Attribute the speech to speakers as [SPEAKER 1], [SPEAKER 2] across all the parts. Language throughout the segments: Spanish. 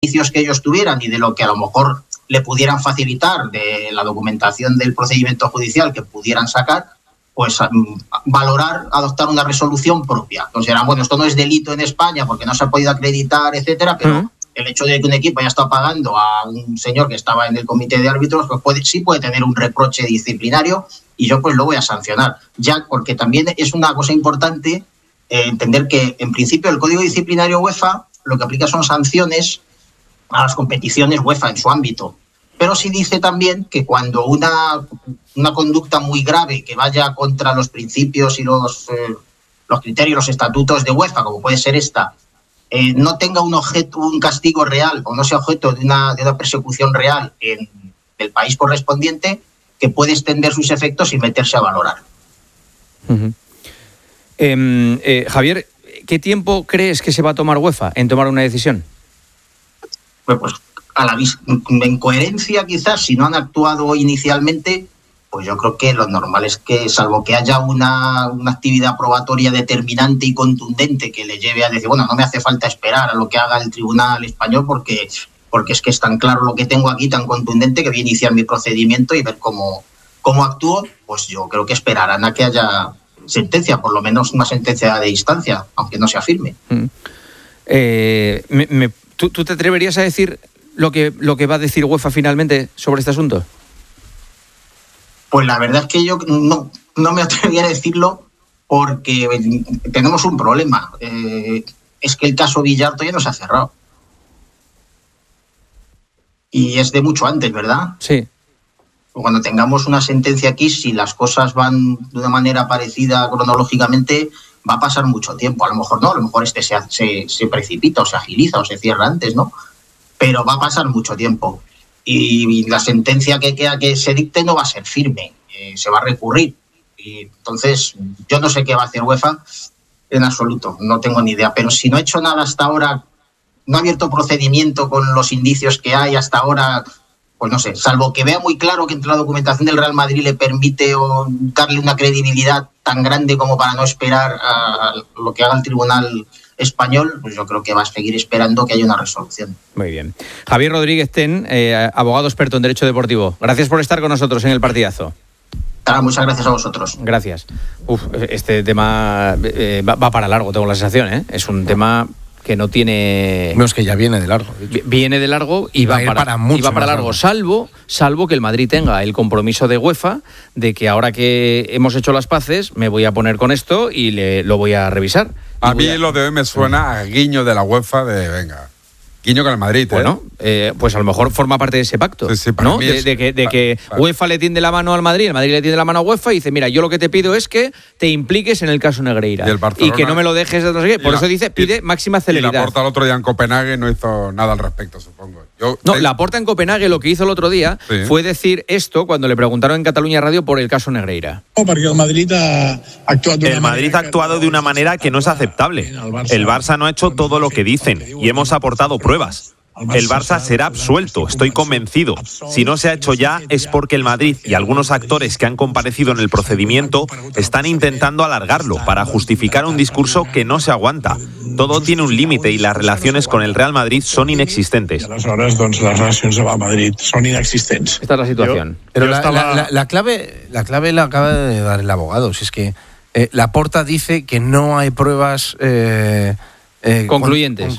[SPEAKER 1] indicios que ellos tuvieran y de lo que a lo mejor le pudieran facilitar de la documentación del procedimiento judicial que pudieran sacar, pues valorar, adoptar una resolución propia. Consideran, bueno, esto no es delito en España porque no se ha podido acreditar, etcétera, pero el hecho de que un equipo haya estado pagando a un señor que estaba en el comité de árbitros, pues sí puede tener un reproche disciplinario y yo pues lo voy a sancionar. Ya, porque también es una cosa importante entender que, en principio, el Código Disciplinario UEFA lo que aplica son sanciones a las competiciones UEFA en su ámbito. Pero sí dice también que cuando una conducta muy grave que vaya contra los principios y los criterios, los estatutos de UEFA, como puede ser esta, no tenga un castigo real o no sea objeto de una persecución real en el país correspondiente, que puede extender sus efectos y meterse a valorar.
[SPEAKER 2] Uh-huh. Javier, ¿qué tiempo crees que se va a tomar UEFA en tomar una decisión?
[SPEAKER 1] Pues en coherencia, quizás, si no han actuado inicialmente, pues yo creo que lo normal es que, salvo que haya una actividad probatoria determinante y contundente que le lleve a decir, bueno, no me hace falta esperar a lo que haga el Tribunal Español porque es que es tan claro lo que tengo aquí, tan contundente, que voy a iniciar mi procedimiento y ver cómo actúo, pues yo creo que esperarán a que haya sentencia, por lo menos una sentencia de instancia, aunque no sea firme.
[SPEAKER 2] ¿Tú te atreverías a decir lo que va a decir UEFA finalmente sobre este asunto?
[SPEAKER 1] Pues la verdad es que yo no me atrevería a decirlo porque tenemos un problema. Es que el caso Villar todavía no se ha cerrado. Y es de mucho antes, ¿verdad?
[SPEAKER 2] Sí.
[SPEAKER 1] Cuando tengamos una sentencia aquí, si las cosas van de una manera parecida cronológicamente, va a pasar mucho tiempo. A lo mejor no, a lo mejor se precipita o se agiliza o se cierra antes, ¿no? Pero va a pasar mucho tiempo. Y la sentencia que se dicte no va a ser firme, se va a recurrir. Y entonces, yo no sé qué va a hacer UEFA en absoluto, no tengo ni idea. Pero si no ha hecho nada hasta ahora, no ha abierto procedimiento con los indicios que hay hasta ahora, pues no sé, salvo que vea muy claro que entre la documentación del Real Madrid le permite darle una credibilidad tan grande como para no esperar a lo que haga el Tribunal Español, pues yo creo que va a seguir esperando que haya una resolución.
[SPEAKER 2] Muy bien. Javier Rodríguez Ten, abogado experto en Derecho Deportivo. Gracias por estar con nosotros en El Partidazo.
[SPEAKER 1] Muchas gracias a vosotros.
[SPEAKER 2] Gracias. Este tema va para largo, tengo la sensación, ¿eh? Es un tema que no tiene...
[SPEAKER 3] No, es que ya viene de largo.
[SPEAKER 2] Viene de largo y va para largo, salvo que el Madrid tenga el compromiso de UEFA de que ahora que hemos hecho las paces, me voy a poner con esto y lo voy a revisar.
[SPEAKER 4] A mí lo de hoy me suena a guiño de la UEFA de, venga, guiño con el Madrid.
[SPEAKER 2] Bueno, pues a lo mejor forma parte de ese pacto,
[SPEAKER 4] sí,
[SPEAKER 2] ¿no? De que UEFA le tiende la mano al Madrid, el Madrid le tiende la mano a UEFA y dice, mira, yo lo que te pido es que te impliques en el caso Negreira y que no me lo dejes de no sé qué. Por eso pide máxima celeridad.
[SPEAKER 4] Y Laporta el otro día en Copenhague no hizo nada al respecto, supongo.
[SPEAKER 2] Laporta en Copenhague lo que hizo el otro día fue decir esto cuando le preguntaron en Catalunya Radio por el caso Negreira.
[SPEAKER 5] Porque el Madrid ha
[SPEAKER 6] actuado de una manera que no es aceptable. El Barça no ha hecho todo lo que dicen y hemos aportado pruebas. El Barça será absuelto, estoy convencido. Si no se ha hecho ya es porque el Madrid y algunos actores que han comparecido en el procedimiento están intentando alargarlo para justificar un discurso que no se aguanta. Todo tiene un límite y las relaciones con el Real Madrid son inexistentes.
[SPEAKER 5] Aleshores, las relacions amb el Madrid son inexistentes.
[SPEAKER 2] Esta es la situación.
[SPEAKER 3] Pero la clave la acaba de dar el abogado. Si es que Laporta dice que no hay pruebas... concluyentes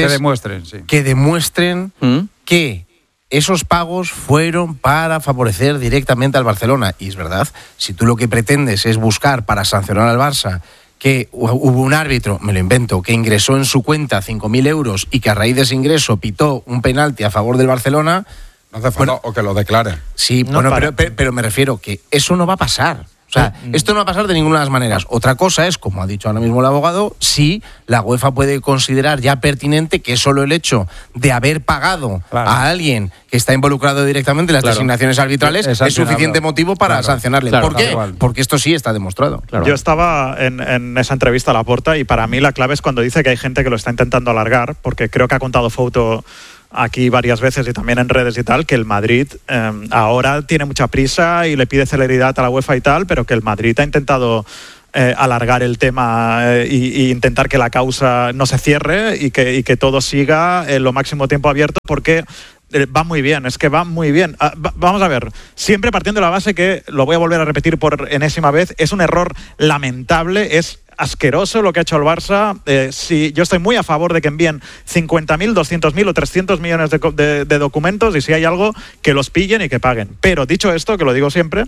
[SPEAKER 3] que demuestren que esos pagos fueron para favorecer directamente al Barcelona. Y es verdad, si tú lo que pretendes es buscar para sancionar al Barça que hubo un árbitro, me lo invento, que ingresó en su cuenta 5.000 euros y que a raíz de ese ingreso pitó un penalti a favor del Barcelona,
[SPEAKER 4] no hace falta o que lo declare.
[SPEAKER 3] Sí, no, pero me refiero que eso no va a pasar. O sea, esto no va a pasar de ninguna de las maneras. Otra cosa es, como ha dicho ahora mismo el abogado, si la UEFA puede considerar ya pertinente que solo el hecho de haber pagado a alguien que está involucrado directamente en las designaciones arbitrales es suficiente motivo para sancionarle. ¿Por qué? Porque esto sí está demostrado.
[SPEAKER 7] Yo estaba en esa entrevista a Laporta y para mí la clave es cuando dice que hay gente que lo está intentando alargar, porque creo que ha contado Fouto aquí varias veces y también en redes y tal, que el Madrid ahora tiene mucha prisa y le pide celeridad a la UEFA y tal, pero que el Madrid ha intentado alargar el tema e intentar que la causa no se cierre y que todo siga lo máximo tiempo abierto, porque va muy bien, es que va muy bien. Vamos a ver, siempre partiendo de la base que, lo voy a volver a repetir por enésima vez, es un error lamentable, es asqueroso lo que ha hecho el Barça. Si yo estoy muy a favor de que envíen 50.000, 200.000 o 300 millones de documentos, y si hay algo, que los pillen y que paguen. Pero dicho esto, que lo digo siempre,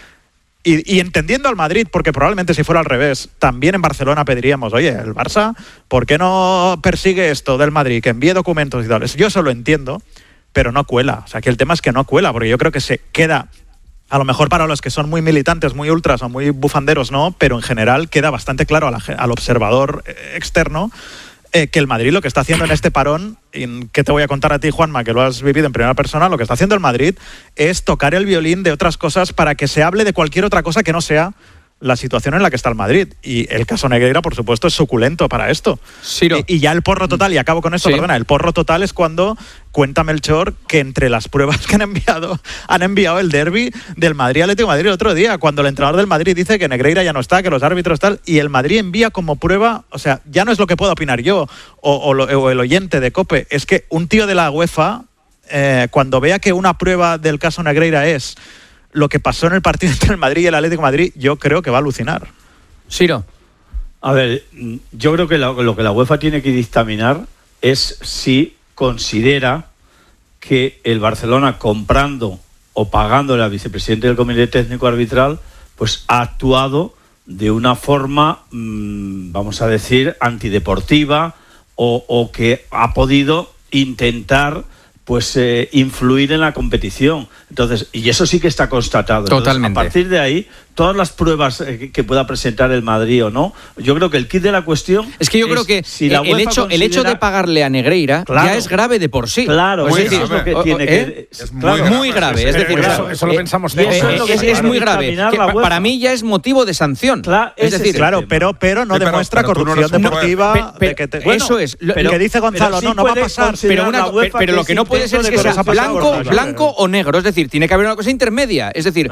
[SPEAKER 7] y entendiendo al Madrid, porque probablemente si fuera al revés, también en Barcelona pediríamos, oye, el Barça, ¿por qué no persigue esto del Madrid, que envíe documentos y tal? Yo eso lo entiendo, pero no cuela. O sea, que el tema es que no cuela, porque yo creo que se queda, a lo mejor para los que son muy militantes, muy ultras o muy bufanderos, no, pero en general queda bastante claro al observador externo que el Madrid lo que está haciendo en este parón, que te voy a contar a ti, Juanma, que lo has vivido en primera persona, lo que está haciendo el Madrid es tocar el violín de otras cosas para que se hable de cualquier otra cosa que no sea la situación en la que está el Madrid. Y el caso Negreira, por supuesto, es suculento para esto. Y ya el porro total, y acabo con esto, perdona, el porro total es cuando cuenta Melchor que entre las pruebas que han enviado el derbi del Madrid Atlético de Madrid el otro día, cuando el entrenador del Madrid dice que Negreira ya no está, que los árbitros tal, y el Madrid envía como prueba, o sea, ya no es lo que pueda opinar yo o el oyente de COPE, es que un tío de la UEFA, cuando vea que una prueba del caso Negreira es lo que pasó en el partido entre el Madrid y el Atlético de Madrid, yo creo que va a alucinar.
[SPEAKER 2] Ciro.
[SPEAKER 8] A ver, yo creo que lo que la UEFA tiene que dictaminar es si considera que el Barcelona, comprando o pagándole al vicepresidente del Comité Técnico Arbitral, pues ha actuado de una forma, vamos a decir, antideportiva o que ha podido intentar pues influir en la competición. Entonces, y eso sí que está constatado.
[SPEAKER 2] Totalmente.
[SPEAKER 8] Entonces, a partir de ahí, todas las pruebas que pueda presentar el Madrid o no, yo creo que el kit de la cuestión
[SPEAKER 2] es que yo creo que si el hecho de pagarle a Negreira, claro, ya es grave de por sí.
[SPEAKER 8] Claro,
[SPEAKER 2] pues
[SPEAKER 8] eso es lo que tiene que...
[SPEAKER 2] Es muy grave. Es decir,
[SPEAKER 3] eso lo pensamos todos.
[SPEAKER 2] Es muy grave. Para mí ya es motivo de sanción.
[SPEAKER 7] Es decir, claro, pero no demuestra corrupción deportiva.
[SPEAKER 2] Eso es.
[SPEAKER 7] Pero que dice Gonzalo, no va a pasar.
[SPEAKER 2] Pero lo que no puede ser es que sea blanco o negro. Es decir, tiene que haber una cosa intermedia. Es decir,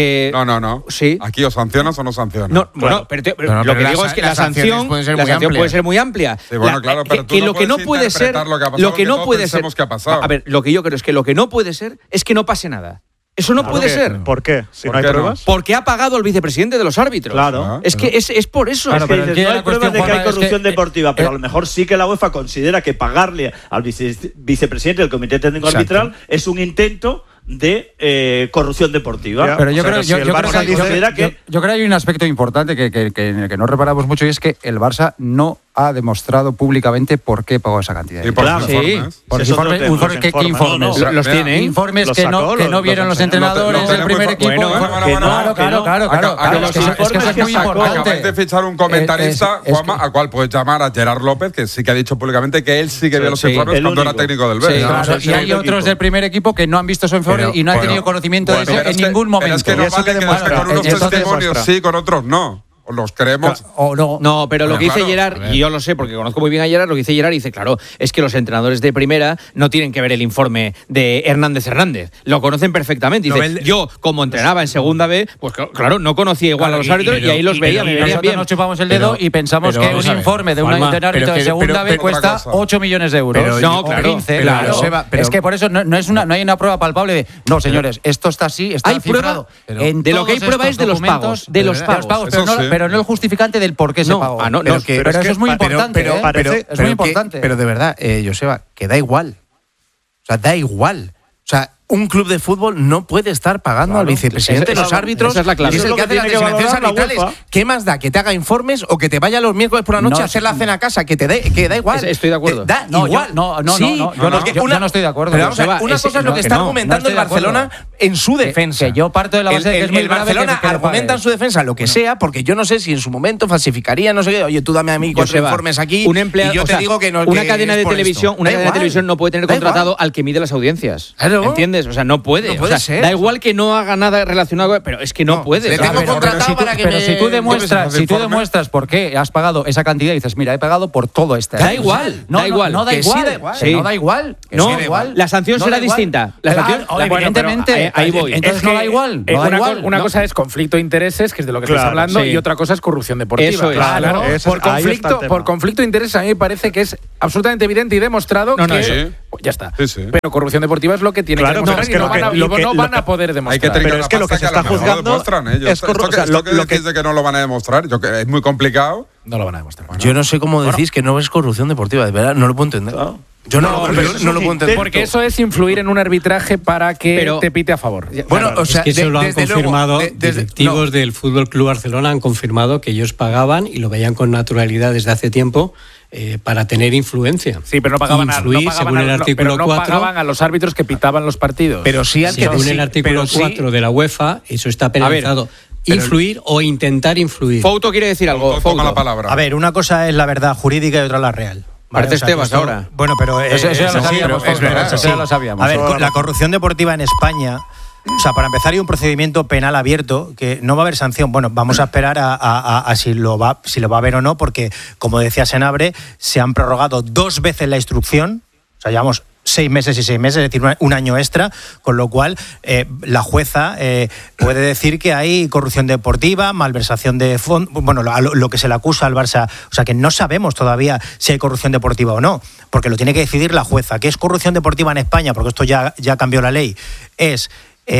[SPEAKER 4] no.
[SPEAKER 2] Sí.
[SPEAKER 4] Aquí o sancionas o no sancionas.
[SPEAKER 2] No, bueno, pero lo que digo es que la sanción puede ser muy amplia.
[SPEAKER 4] Sí, bueno, claro, pero tú
[SPEAKER 2] lo que no puede ser, lo que no puede ser, a ver, lo que yo creo es que lo que no puede ser es que no pase nada. Eso no puede ser.
[SPEAKER 7] ¿Por qué? Si no hay pruebas.
[SPEAKER 2] Porque ha pagado al vicepresidente de los árbitros.
[SPEAKER 7] Claro.
[SPEAKER 2] Es que es por eso.
[SPEAKER 8] Claro, pero no hay pruebas de que hay corrupción deportiva, pero a lo mejor sí que la UEFA considera que pagarle al vicepresidente del Comité Técnico Arbitral es un intento de corrupción deportiva.
[SPEAKER 9] Pero yo creo que hay un aspecto importante que no reparamos mucho, y es que el Barça no ha demostrado públicamente por qué pagó esa cantidad.
[SPEAKER 4] ¿Y por informes?
[SPEAKER 9] Por ¿qué informes?
[SPEAKER 2] Los tiene.
[SPEAKER 9] Informes que no vieron los entrenadores del primer equipo.
[SPEAKER 4] Claro.
[SPEAKER 9] Es muy importante.
[SPEAKER 4] Acabáis de fichar un comentarista, Juanma, al cual puedes llamar a Gerard López, que sí que ha dicho públicamente que él sí que vio los informes cuando era técnico del Betis.
[SPEAKER 9] Y hay otros del primer equipo que no han visto su informe y no han tenido conocimiento de eso en ningún momento.
[SPEAKER 4] Es que no vale que con unos testimonios sí, con otros no. Los creemos.
[SPEAKER 9] O no.
[SPEAKER 2] No, pero lo que dice Gerard, y yo lo sé porque conozco muy bien a Gerard, lo que dice Gerard, dice, claro, es que los entrenadores de primera no tienen que ver el informe de Hernández. Lo conocen perfectamente. Dice, yo, como entrenaba en segunda B, pues claro, no conocía igual a los árbitros y ahí los veía.
[SPEAKER 9] Nosotros nos chupamos el dedo y pensamos que un informe de un árbitro de segunda B cuesta 8 millones de euros.
[SPEAKER 2] No, claro.
[SPEAKER 9] 15, claro. Es que por eso no hay una prueba palpable de, no, señores, esto está así, está cifrado.
[SPEAKER 2] De lo que hay prueba es de los pagos. De los pagos.
[SPEAKER 9] Pero no el justificante del por qué se pagó. Pero eso es muy importante. Es muy importante.
[SPEAKER 3] Pero de verdad, Joseba, que da igual. O sea, da igual. O sea, un club de fútbol no puede estar pagando al vicepresidente de los árbitros.
[SPEAKER 2] Esa es la clave.
[SPEAKER 3] Y es el que hace las designaciones arbitrales. ¿Qué más da? ¿Que te haga informes o que te vaya los miércoles por la noche a hacer la cena a casa? Que da igual.
[SPEAKER 2] Estoy de acuerdo.
[SPEAKER 3] Da igual.
[SPEAKER 9] Yo no estoy de acuerdo.
[SPEAKER 3] Pero vamos a ver, una cosa es lo que está argumentando el Barcelona en su defensa.
[SPEAKER 9] Que yo parto de la base de que es muy grave.
[SPEAKER 3] El Barcelona argumenta en su defensa lo que sea, porque yo no sé si en su momento falsificaría, no sé qué. Oye, tú dame a mí 4 informes aquí y yo te digo que no.
[SPEAKER 2] Una cadena de televisión no puede tener contratado al que mide las audiencias. ¿Entiendes? ¿entiendes? O sea, no puede.
[SPEAKER 3] No puede ser.
[SPEAKER 2] Da igual que no haga nada relacionado, pero es que no puede.
[SPEAKER 9] Pero si tú demuestras por qué has pagado esa cantidad y dices, mira, he pagado por todo este año.
[SPEAKER 2] Da igual.
[SPEAKER 9] No da igual. No da igual.
[SPEAKER 2] No, la sanción será distinta. La sanción,
[SPEAKER 9] evidentemente.
[SPEAKER 2] Ahí voy.
[SPEAKER 9] Entonces no da igual.
[SPEAKER 10] Una cosa es conflicto de intereses, que es de lo que estás hablando, y otra cosa es corrupción deportiva.
[SPEAKER 2] Eso es.
[SPEAKER 10] Por conflicto de intereses, a mí me parece que es absolutamente evidente y demostrado que. Ya está. Pero corrupción deportiva es lo que tiene que demostrar y no van a poder demostrar.
[SPEAKER 7] Pero es que lo que se está juzgando
[SPEAKER 4] es corrupción. Lo que dice que no lo van a demostrar, es muy complicado.
[SPEAKER 10] No lo van a demostrar.
[SPEAKER 3] Yo no sé cómo decís que no es corrupción deportiva, de verdad, no lo puedo entender. Yo no lo puedo entender.
[SPEAKER 10] Porque eso es influir en un arbitraje para que te pite a favor.
[SPEAKER 11] Bueno, o sea, es que eso lo han confirmado. Directivos del Fútbol Club Barcelona han confirmado que ellos pagaban y lo veían con naturalidad desde hace tiempo para tener influencia.
[SPEAKER 10] Sí, pero no pagaban
[SPEAKER 11] según el artículo 4,
[SPEAKER 10] pagaban a los árbitros que pitaban los partidos.
[SPEAKER 3] Pero sí,
[SPEAKER 11] según el artículo 4 de la UEFA, eso está penalizado. Influir o intentar influir.
[SPEAKER 2] Fouto quiere decir algo.
[SPEAKER 4] Toma la palabra.
[SPEAKER 12] A ver, una cosa es la verdad jurídica y otra la real.
[SPEAKER 2] Parece Estebas ahora.
[SPEAKER 12] Bueno, pero
[SPEAKER 9] eso ya lo sabíamos. Eso ya lo sabíamos.
[SPEAKER 12] A ver, la corrupción deportiva en España, o sea, para empezar hay un procedimiento penal abierto que no va a haber sanción. Bueno, vamos a esperar a si lo va a haber o no, porque, como decía Senabre, se han prorrogado 2 veces la instrucción. O sea, llevamos 6 meses y 6 meses, es decir, un año extra, con lo cual la jueza puede decir que hay corrupción deportiva, malversación de fondos, bueno, lo que se le acusa al Barça, o sea que no sabemos todavía si hay corrupción deportiva o no, porque lo tiene que decidir la jueza. ¿Qué es corrupción deportiva en España? Porque esto ya cambió la ley. Es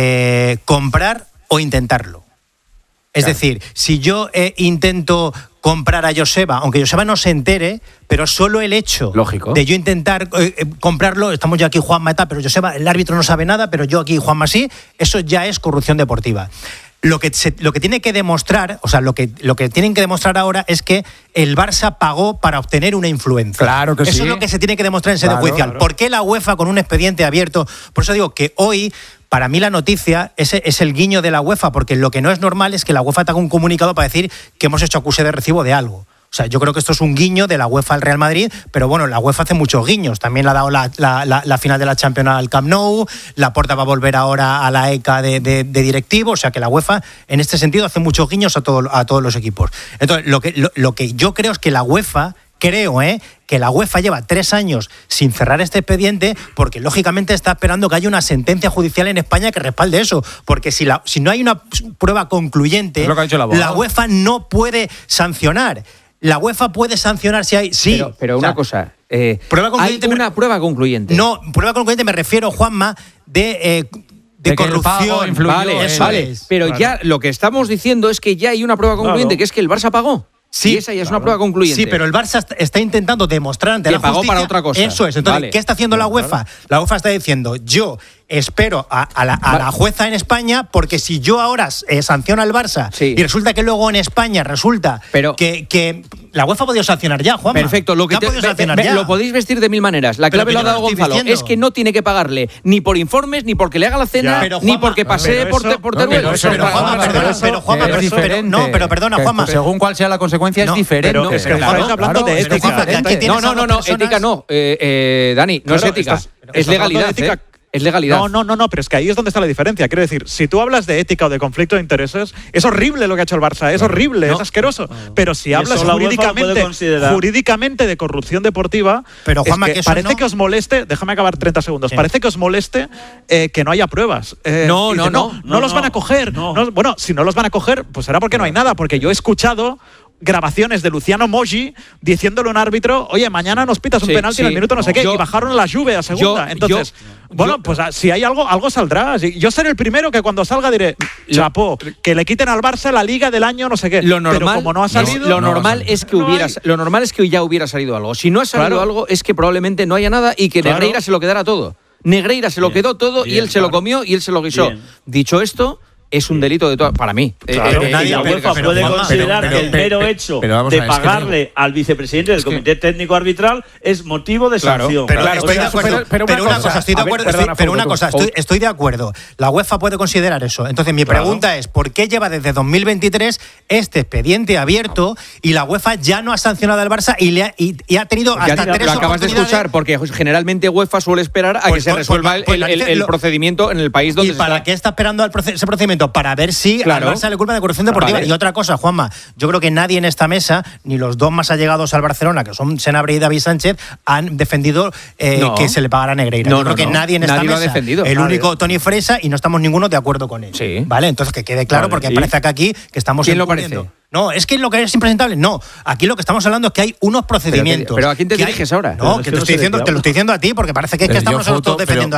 [SPEAKER 12] comprar o intentarlo. Es decir, si yo intento comprar a Joseba, aunque Joseba no se entere, pero solo el hecho de yo intentar comprarlo, estamos ya aquí Juanma y tal, pero Joseba, el árbitro no sabe nada, pero yo aquí Juanma sí, eso ya es corrupción deportiva. Lo que tiene que demostrar, o sea, lo que tienen que demostrar ahora es que el Barça pagó para obtener una influencia.
[SPEAKER 3] Claro que sí.
[SPEAKER 12] Eso es lo que se tiene que demostrar en sede judicial. ¿Por qué la UEFA con un expediente abierto? Por eso digo que hoy, para mí la noticia es el guiño de la UEFA, porque lo que no es normal es que la UEFA te haga un comunicado para decir que hemos hecho acuse de recibo de algo. O sea, yo creo que esto es un guiño de la UEFA al Real Madrid, pero bueno, la UEFA hace muchos guiños. También le ha dado la final de la Champions al Camp Nou, Laporta va a volver ahora a la ECA de directivo, o sea que la UEFA en este sentido hace muchos guiños a todos los equipos. Entonces, lo que yo creo es que la UEFA... que la UEFA lleva 3 años sin cerrar este expediente porque lógicamente está esperando que haya una sentencia judicial en España que respalde eso, porque si no hay una prueba concluyente, la UEFA no puede sancionar. La UEFA puede sancionar si hay... Sí,
[SPEAKER 2] pero una cosa...
[SPEAKER 12] ¿prueba concluyente?
[SPEAKER 2] Hay una prueba concluyente.
[SPEAKER 12] No, prueba concluyente me refiero, Juanma, de corrupción.
[SPEAKER 2] Vale. Pero ya lo que estamos diciendo es que ya hay una prueba concluyente, que es que el Barça pagó. Sí, y esa ya es una prueba concluyente.
[SPEAKER 12] Sí, pero el Barça está intentando demostrar ante la justicia...
[SPEAKER 2] pagó para otra cosa.
[SPEAKER 12] Eso es. Entonces, ¿qué está haciendo la UEFA? La UEFA está diciendo, yo espero a la jueza en España, porque si yo ahora sanciono al Barça y resulta que luego en España resulta que la UEFA ha podido sancionar ya, Juanma.
[SPEAKER 2] Perfecto, lo podéis vestir de 1000 maneras. La clave lo ha dado Gonzalo. Es que no tiene que pagarle ni por informes, ni porque le haga la cena, ni porque pasee por Teruel.
[SPEAKER 12] Pero perdona, Juanma.
[SPEAKER 9] Según cuál sea la consecuencia es diferente.
[SPEAKER 10] Pero estamos hablando de ética.
[SPEAKER 2] No, ética no. Dani, no es ética. Es legalidad. Es legalidad.
[SPEAKER 7] No, pero es que ahí es donde está la diferencia. Quiero decir, si tú hablas de ética o de conflicto de intereses, es horrible lo que ha hecho el Barça, es horrible, es asqueroso. Pero si hablas jurídicamente de corrupción deportiva,
[SPEAKER 12] pero Juanma,
[SPEAKER 7] es que parece que os moleste, déjame acabar 30 segundos, parece que os moleste que no haya pruebas.
[SPEAKER 2] No
[SPEAKER 7] los van a coger. Bueno, si no los van a coger, pues será porque no hay nada, porque yo he escuchado grabaciones de Luciano Moggi diciéndole a un árbitro, oye, mañana nos pitas un penalti en el minuto no sé qué, y bajaron a la Juve a segunda. Entonces, pues si hay algo saldrá. Yo seré el primero que cuando salga diré, chapó, que le quiten al Barça la Liga del año no sé qué.
[SPEAKER 2] Lo normal,
[SPEAKER 7] pero como no ha salido...
[SPEAKER 2] Lo normal es que ya hubiera salido algo. Si no ha salido algo, es que probablemente no haya nada y que Negreira se lo quedara todo. Negreira se lo quedó todo y él se lo comió y él se lo guisó. Dicho esto... es un delito para mí.
[SPEAKER 8] Claro, la UEFA puede considerar que el mero hecho de pagarle al vicepresidente del Comité Técnico Arbitral es motivo de sanción.
[SPEAKER 12] Pero una cosa, estoy de acuerdo. La UEFA puede considerar eso. Entonces mi pregunta es, ¿por qué lleva desde 2023 este expediente abierto y la UEFA ya no ha sancionado al Barça y ha tenido hasta 3 oportunidades?
[SPEAKER 2] Lo acabas de escuchar, porque generalmente UEFA suele esperar a que se resuelva el procedimiento en el país donde
[SPEAKER 12] ¿Y para qué está esperando ese procedimiento? Para ver si al Barça le culpa de corrupción deportiva. Vale. Y otra cosa, Juanma, yo creo que nadie en esta mesa, ni los dos más allegados al Barcelona, que son Senabre y David Sánchez, han defendido que se le pagara a Negreira. Yo creo que nadie en esta mesa, el único Toni Fresa, y no estamos ninguno de acuerdo con él.
[SPEAKER 2] Sí.
[SPEAKER 12] ¿Vale? Entonces que quede claro, porque parece que aquí que estamos
[SPEAKER 2] ¿Quién lo parece?
[SPEAKER 12] No, es que lo que es impresentable. No, aquí lo que estamos hablando es que hay unos procedimientos.
[SPEAKER 2] Pero ¿a quién te diriges ahora?
[SPEAKER 12] No, que te lo estoy diciendo a ti, porque parece que estamos todos defendiendo